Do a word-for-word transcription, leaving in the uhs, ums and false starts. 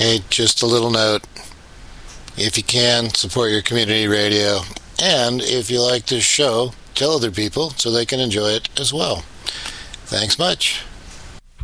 Hey, just a little note. If you can, support your community radio. And if you like this show, tell other people so they can enjoy it as well. Thanks much.